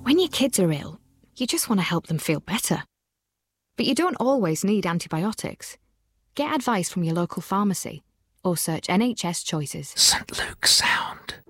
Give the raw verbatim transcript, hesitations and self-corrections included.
When your kids are ill, you just want to help them feel better. But you don't always need antibiotics. Get advice from your local pharmacy or search N H S Choices. St Luke's Sound.